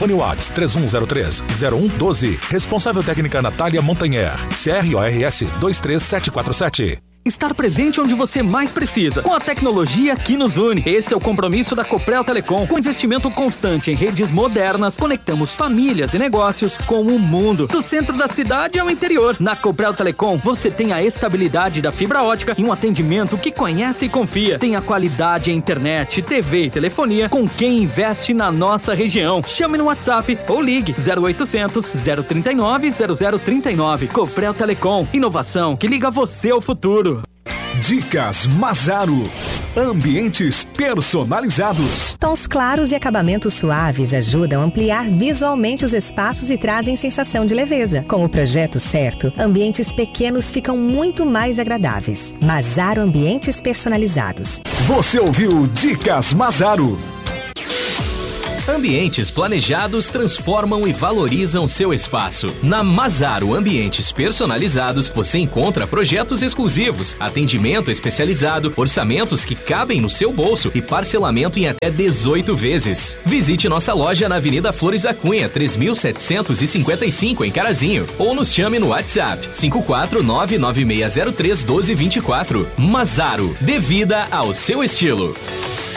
Fone WhatsApp 3103-0112. Responsável técnica Natália Montanher. CRORS 23747. Estar presente onde você mais precisa, com a tecnologia que nos une. Esse é o compromisso da Coprel Telecom. Com investimento constante em redes modernas, conectamos famílias e negócios com o mundo. Do centro da cidade ao interior. Na Coprel Telecom, você tem a estabilidade da fibra ótica e um atendimento que conhece e confia. Tem a qualidade em internet, TV e telefonia com quem investe na nossa região. Chame no WhatsApp ou ligue 0800 039 0039. Coprel Telecom. Inovação que liga você ao futuro. Dicas Mazaro. Ambientes personalizados. Tons claros e acabamentos suaves ajudam a ampliar visualmente os espaços e trazem sensação de leveza. Com o projeto certo, ambientes pequenos ficam muito mais agradáveis. Mazaro Ambientes Personalizados. Você ouviu Dicas Mazaro. Ambientes planejados transformam e valorizam seu espaço. Na Mazaro Ambientes Personalizados, você encontra projetos exclusivos, atendimento especializado, orçamentos que cabem no seu bolso e parcelamento em até 18 vezes. Visite nossa loja na Avenida Flores da Cunha, 3755, em Carazinho, ou nos chame no WhatsApp 54996031224. Mazaro, dê vida ao seu estilo.